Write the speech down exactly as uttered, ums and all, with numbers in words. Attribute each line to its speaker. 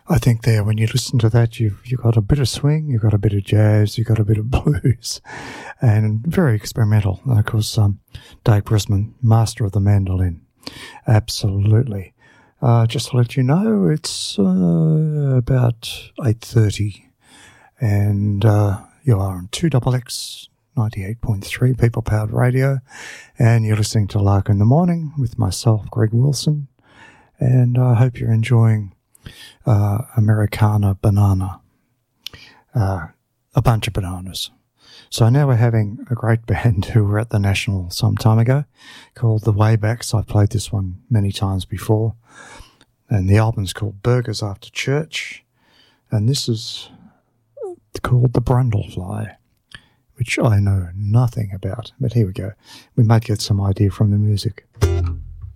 Speaker 1: I think there, when you listen to that, you've, you've got a bit of swing, you've got a bit of jazz, you've got a bit of blues, and very experimental. And of course, um, Dave Brisman, master of the mandolin. Absolutely. Uh, just to let you know, it's uh, about eight thirty, and uh, you are on two X X ninety-eight point three People Powered Radio, and you're listening to Lark in the Morning with myself, Greg Wilson, and I hope you're enjoying uh, Americana Banana, uh, a bunch of bananas. So now we're having a great band who were at the National some time ago called The Waybacks. I've played this one many times before, and the album's called Burgers After Church, and this is called The Brundlefly, which I know nothing about, but here we go. We might get some idea from the music.